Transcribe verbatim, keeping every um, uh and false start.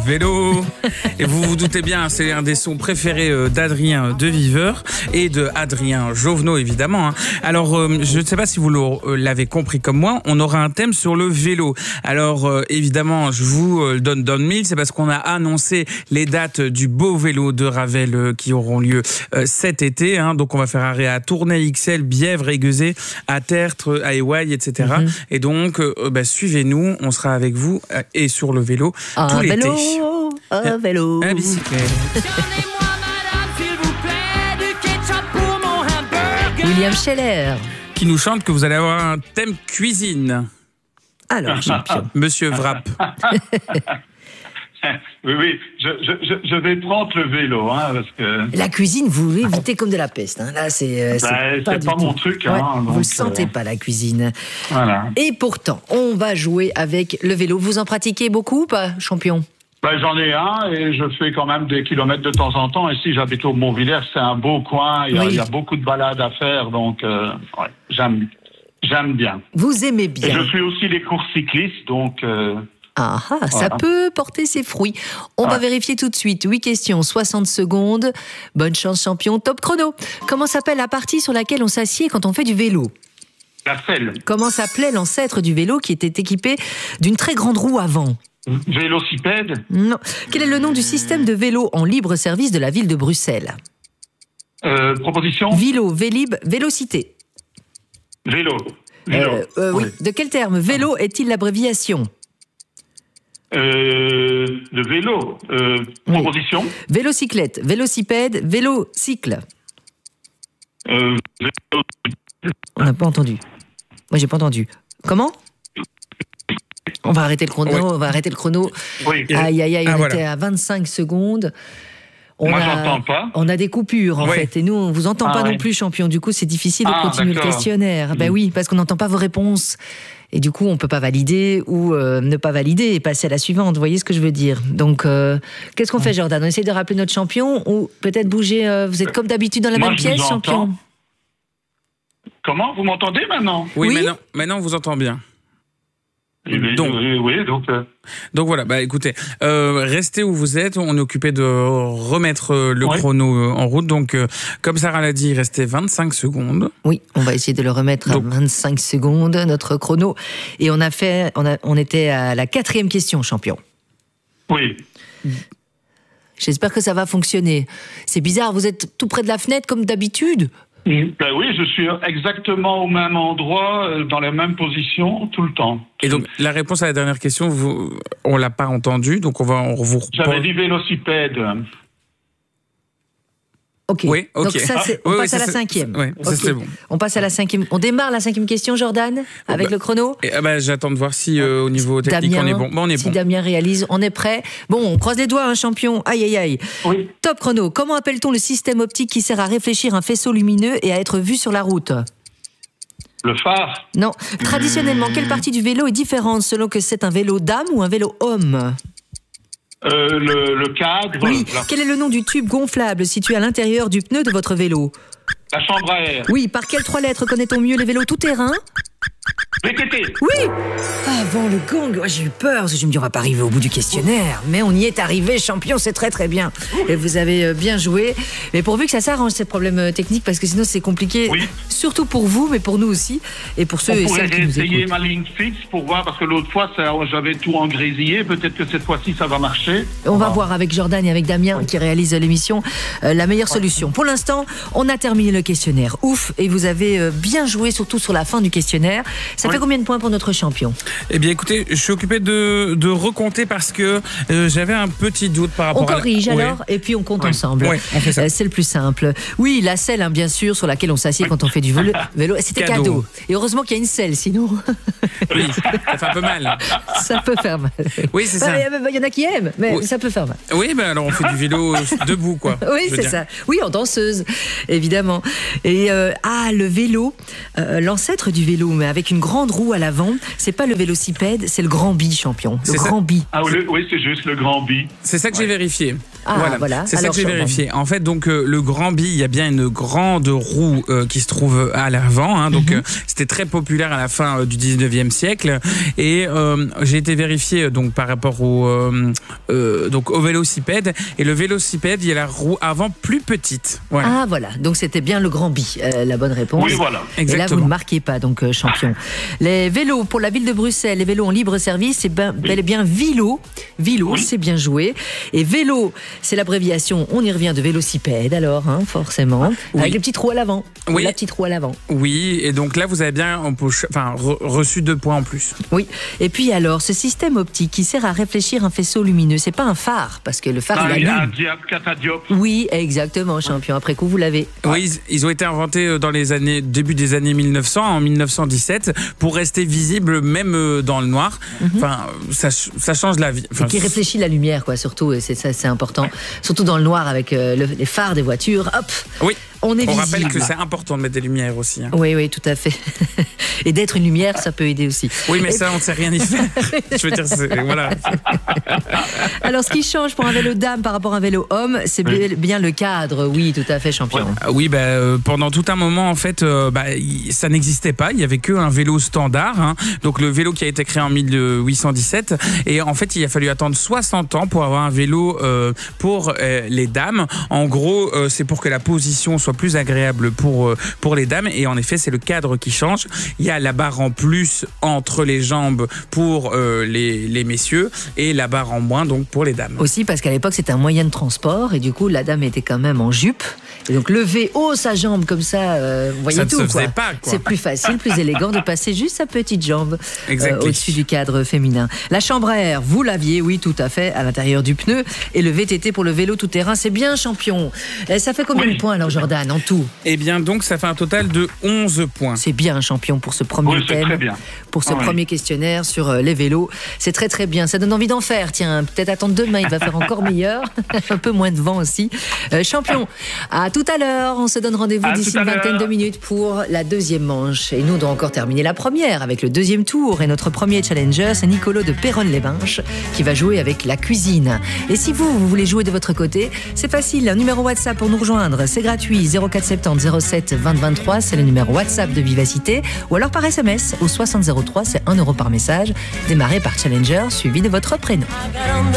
vélo. Et vous vous doutez bien, c'est un des sons préférés d'Adrien de Viveur et de Adrien Jovenot, évidemment. Alors, je ne sais pas si vous l'avez compris comme moi, on aura un thème sur le vélo. Alors, évidemment, je vous donne donne mille, c'est parce qu'on a annoncé les dates du beau vélo de Ravel qui auront lieu cet été. Hein. Donc, on va faire arrêt à Tournai, X L, Bièvre, Aiguezé, à Tertre, à Éouaille, et cetera. Mm-hmm. Et donc, euh, bah, suivez-nous, on sera avec vous euh, et sur le vélo un tout l'été. Vélo, un vélo, un bicyclette. William Scheller qui nous chante que vous allez avoir un thème cuisine. Alors, champion. Monsieur Vrapp. Oui, oui, je, je, je vais prendre le vélo, hein, parce que... La cuisine, vous l'évitez comme de la peste. Hein. Là, c'est, c'est bah, pas, c'est du pas tout. mon truc. Ouais, Hein, vous ne le sentez euh... pas, la cuisine. Voilà. Et pourtant, on va jouer avec le vélo. Vous en pratiquez beaucoup ou pas, champion? Ben, j'en ai un et je fais quand même des kilomètres de temps en temps. Ici, j'habite au Montvillers, c'est un beau coin. Il y a, oui. il y a beaucoup de balades à faire, donc euh, ouais, j'aime, j'aime bien. Vous aimez bien. Et je fais aussi des courses cyclistes, donc... Euh, Ah, ah ça voilà. peut porter ses fruits. On ouais. va vérifier tout de suite. huit questions, soixante secondes. Bonne chance, champion. Top chrono. Comment s'appelle la partie sur laquelle on s'assied quand on fait du vélo? La selle. Comment s'appelait l'ancêtre du vélo qui était équipé d'une très grande roue avant? Vélocipède. Non. Quel est le nom du système de vélo en libre service de la ville de Bruxelles? euh, Proposition. Vélo, Vélib, Vélocité. Vélo. Vélo. Euh, euh, oui. oui. De quel terme vélo est-il l'abréviation? Euh, le vélo. Euh, proposition. Oui. Vélocyclette, vélocipède, vélocycle. Euh, vélo... On n'a pas entendu. Moi, j'ai pas entendu. Comment? On va arrêter le chrono. Oui. On va arrêter le chrono. Oui. Aïe, aïe, aïe. Ah, on voilà. était à vingt-cinq secondes. On Moi, a, j'entends pas. On a des coupures, en oui. fait. Et nous, on vous entend ah, pas oui. non plus, champion. Du coup, c'est difficile de ah, continuer d'accord. le questionnaire. Mmh. Ben oui, parce qu'on n'entend pas vos réponses. Et du coup, on peut pas valider ou euh, ne pas valider et passer à la suivante. Vous voyez ce que je veux dire? Donc, euh, qu'est-ce qu'on fait, Jordan? On essaie de rappeler notre champion ou peut-être bouger. Euh, vous êtes comme d'habitude dans la Moi, même pièce, champion? Comment? Vous m'entendez maintenant? Oui, oui, maintenant, maintenant, on vous entend bien. Oui, donc, oui, oui, donc, euh... donc voilà, bah écoutez, euh, restez où vous êtes, on est occupé de remettre le ouais. chrono en route, donc euh, comme Sarah l'a dit, il restait vingt-cinq secondes. Oui, on va essayer de le remettre donc, à vingt-cinq secondes, notre chrono, et on a fait, on, a, on était à la quatrième question, champion. Oui. J'espère que ça va fonctionner. C'est bizarre, vous êtes tout près de la fenêtre comme d'habitude? Ben oui, je suis exactement au même endroit, dans la même position, tout le temps. Et donc, la réponse à la dernière question, vous, on l'a pas entendue, donc on va on vous... J'avais dit vélocipède. Ok. Oui, ok. Donc ça, c'est, on oui, passe oui, à la c'est, cinquième. Oui, okay. c'est bon. On passe à la cinquième. On démarre la cinquième question, Jordan, avec bah, le chrono. Et, ah bah, j'attends de voir si euh, au niveau technique Damien, on est bon. Bon, on est si bon. Damien réalise, on est prêt. Bon, on croise les doigts, un hein, champion. Aïe, aïe, aïe. Oui. Top chrono. Comment appelle-t-on le système optique qui sert à réfléchir un faisceau lumineux et à être vu sur la route? Le phare. Non. Traditionnellement, quelle partie du vélo est différente selon que c'est un vélo dame ou un vélo homme? Euh, le, le cadre. Oui. La... Quel est le nom du tube gonflable situé à l'intérieur du pneu de votre vélo? La chambre à air. Oui. Par quelles trois lettres connaît-on mieux les vélos tout-terrain? V T T. Oui. Avant le gong, j'ai eu peur, parce que je me dis on va pas arriver au bout du questionnaire, mais on y est arrivé, champion, c'est très très bien. Et vous avez bien joué, mais pourvu que ça s'arrange ces problèmes techniques, parce que sinon c'est compliqué, oui. surtout pour vous, mais pour nous aussi, et pour ceux on et pourrait celles qui nous essayer écoutent. ma ligne fixe pour voir, parce que l'autre fois ça, j'avais tout engrésillé, peut-être que cette fois-ci ça va marcher. On va ah. voir avec Jordan et avec Damien, oui. qui réalisent l'émission, euh, la meilleure solution. Pour l'instant, on a terminé le questionnaire, ouf, et vous avez euh, bien joué, surtout sur la fin du questionnaire. Ça oui. fait combien de points pour notre champion? Eh bien écoutez, je suis occupé de, de recompter parce que euh, j'avais un petit doute par rapport on à... On corrige alors, oui. et puis on compte oui. ensemble. Oui, on fait ça. Euh, c'est le plus simple. Oui, la selle, hein, bien sûr, sur laquelle on s'assied oui. quand on fait du vélo. vélo c'était cadeau. cadeau. Et heureusement qu'il y a une selle, sinon... Oui, ça fait un peu mal. Ça peut faire mal. Oui, c'est ça. Il y en a qui aiment, mais oui. ça peut faire mal. Oui, ben alors on fait du vélo debout, quoi. Oui, c'est dire. ça. Oui, en danseuse, évidemment. Et euh, ah, le vélo, euh, l'ancêtre du vélo, mais avec une grande roue à l'avant, c'est pas le vélocipède, c'est le grand bi, champion. Le c'est grand ça. bi. Ah oui, oui, c'est juste le grand bi. C'est ça que ouais. j'ai vérifié. Ah, voilà. voilà. C'est ça que j'ai Champ vérifié. En fait, donc, euh, le Grand Bi, il y a bien une grande roue euh, qui se trouve à l'avant. Hein, donc, mm-hmm. euh, c'était très populaire à la fin euh, du dix-neuvième siècle. Et euh, j'ai été vérifié donc, par rapport au, euh, euh, donc, au vélocipède. Et le vélocipède, il y a la roue avant plus petite. Voilà. Ah, voilà. Donc, c'était bien le Grand Bi, euh, la bonne réponse. Oui, voilà. Exactement. Et là, vous ne marquez pas, donc, euh, champion. Les vélos pour la ville de Bruxelles, les vélos en libre service, c'est ben, oui. bel et bien Vilo. Vilo, oui. c'est bien joué. Et vélo, c'est l'abréviation, on y revient, de vélocipède, alors, hein, forcément. Oui. Avec les petits trous à l'avant. Oui. La petite roue à l'avant. Oui, et donc là, vous avez bien enfin, reçu deux points en plus. Oui. Et puis alors, ce système optique qui sert à réfléchir un faisceau lumineux, c'est pas un phare, parce que le phare, ah, il a un diode, catadioptre. Oui, exactement, champion. Après coup, vous l'avez. Oui, ils, ils ont été inventés dans les années, début des années mille neuf cents, en mille neuf cent dix-sept, pour rester visibles même dans le noir. Mm-hmm. Enfin, ça, ça change la vie. Enfin, et qui réfléchit la lumière, quoi, surtout, et c'est ça, c'est important. Ouais. Surtout dans le noir avec euh, le, les phares des voitures. Hop. Oui. On est On visible. rappelle que c'est important de mettre des lumières aussi. Hein. Oui, oui, tout à fait. Et d'être une lumière, ça peut aider aussi. Oui, mais et ça, puis... on ne sait rien y faire. Je veux dire, c'est, voilà. Alors, ce qui change pour un vélo dame par rapport à un vélo homme, c'est oui. bien le cadre. Oui, tout à fait, champion. Ouais. Oui, bah, euh, pendant tout un moment, en fait, euh, bah, y, ça n'existait pas. Il n'y avait qu'un vélo standard. Hein. Donc, le vélo qui a été créé en mille huit cent dix-sept. Et en fait, il a fallu attendre soixante ans pour avoir un vélo euh, pour euh, les dames. En gros, euh, c'est pour que la position soit plus agréable pour, pour les dames. Et en effet, c'est le cadre qui change. Il y a la barre en plus entre les jambes pour euh, les, les messieurs et la barre en moins donc pour les dames. Aussi parce qu'à l'époque, c'était un moyen de transport et du coup, la dame était quand même en jupe. Et donc, lever haut sa jambe comme ça, euh, vous voyez ça tout. Ne se quoi. faisait pas, quoi. C'est plus facile, plus élégant de passer juste sa petite jambe euh, au-dessus du cadre féminin. La chambre à air, vous l'aviez, oui, tout à fait, à l'intérieur du pneu. Et le V T T pour le vélo tout-terrain, c'est bien, champion. Et ça fait combien oui. de points alors, Jordan, en tout? Eh bien, donc, ça fait un total de onze points. C'est bien, champion, pour ce premier oui, thème, très bien. pour ce ah, premier oui. questionnaire sur euh, les vélos. C'est très, très bien. Ça donne envie d'en faire. Tiens, peut-être attendre demain, il va faire encore meilleur. Un peu moins de vent aussi. Euh, champion, à tout à l'heure. On se donne rendez-vous d'ici une vingtaine de minutes pour la deuxième manche. Et nous, on doit encore terminer la première avec le deuxième tour. Et notre premier challenger, c'est Nicolo de Péronne-les-Binches qui va jouer avec la cuisine. Et si vous, vous voulez jouer de votre côté, c'est facile. Un numéro WhatsApp pour nous rejoindre, c'est gratuit. zéro quatre soixante-dix zéro sept vingt vingt-trois, c'est le numéro WhatsApp de Vivacité. Ou alors par S M S au soixante zéro trois, c'est un euro par message. Démarrez par challenger suivi de votre prénom.